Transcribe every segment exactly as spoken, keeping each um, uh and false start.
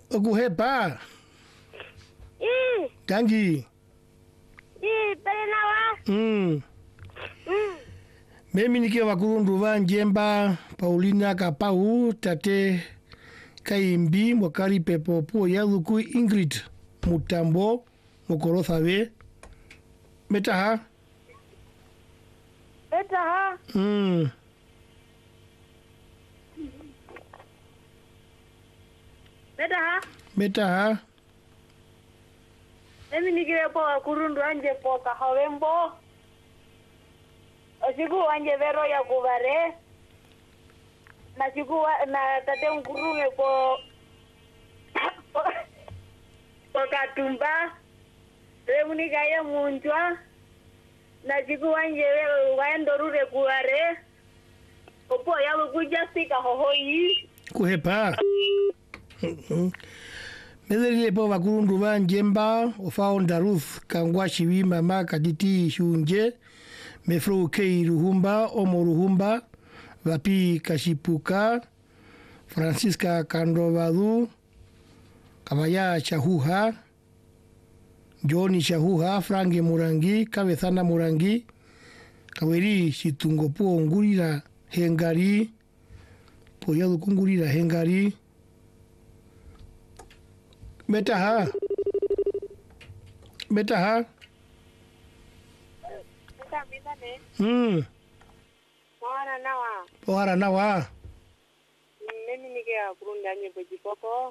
Okuhepa. I. Tangi. I perenawa. Mm. Mm. Mimi nike wakurundu wa njemba Paulina Kapau tate kaimbi mwakari pepo po ya luku Ingrid Mutambo Mokorothawe. Metaha. Metaha. Mm. Metaha. Metaha. Mimi nike po wakurundu anje po kahawembo. Siku wanje vero ya kuvare na siku wa, na tate mkurume po po katumba remuni kaya munjwa na siku wanje vero waendorure kuvare opo ya kuja sika hohoi Kuhepa. Medeli po wakurundu wa njemba ofaonda Ruth Kangwashi wi mama kaditi shunje Mefro Kei Ruhumba, Omo Ruhumba, Vapi Kashipuka, Francisca Kandovadu, Kamaya Chahuha, Johnny Chahuha, Frange Murangi, Kabethana Murangi, Kaweri Shitungopo Ngurira Hengari, Poyadu Kungurira Hengari, Metaha, Metaha, Hmm. Mwana nawa. Pohara nawa. Mimi nike kurunda nye bojipoko.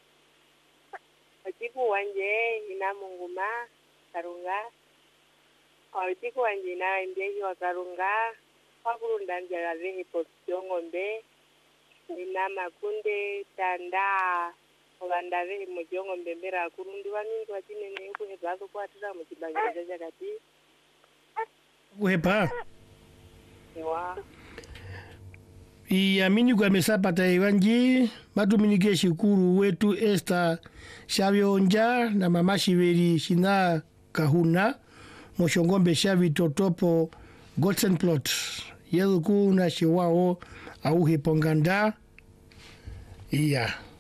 Ochiku wanje ina munguma karunga. Ochiku wanje ina imbiegi wa karunga. Wakurunda nje gazehi posiongo-mbe. Ina makunde tanda. Oganda vehi mojongo-mbe mera kurundu wa mingi wachine ne yuku hebazo kwa tira mochibangiza jakati. Kuhepa. Ewa. Iamini kwa mesapata iwanji matuminike shukuru wetu Esther Shavionja na mama Shiveri Shina Kahuna Moshongombe Shavi Totopo Godsen Plot Yeluku na shiwao au heponganda. Iya.